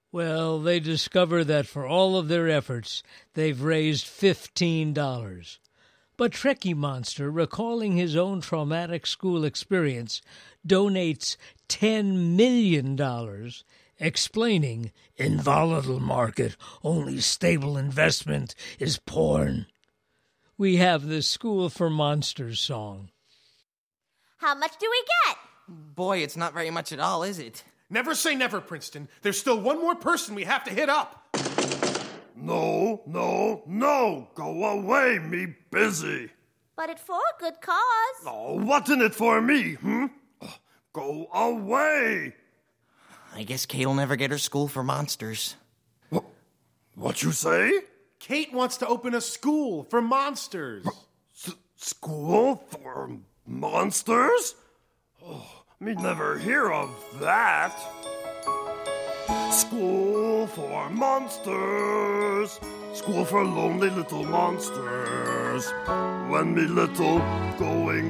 Well, they discover that for all of their efforts, they've raised $15. But Trekkie Monster, recalling his own traumatic school experience, donates $10 million, explaining, "In volatile market, only stable investment is porn." We have the School for Monsters song. How much do we get? Boy, it's not very much at all, is it? Never say never, Princeton. There's still one more person we have to hit up. No, no, no! Go away, me busy! But it's for a good cause. Oh, what's in it for me, Go away! I guess Kate'll never get her School for Monsters. What you say? Kate wants to open a school for monsters. School for monsters? Oh, me never hear of that. School for monsters. School for lonely little monsters. When me little going